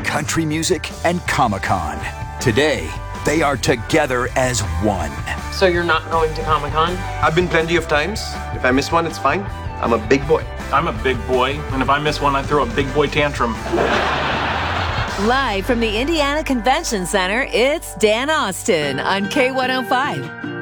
country music, and Comic-Con. Today, they are together as one. So you're not going to Comic-Con? I've been plenty of times. If I miss one, it's fine. I'm a big boy. I'm a big boy, and if I miss one, I throw a big boy tantrum. Live from the Indiana Convention Center, it's Dan Austin on K105.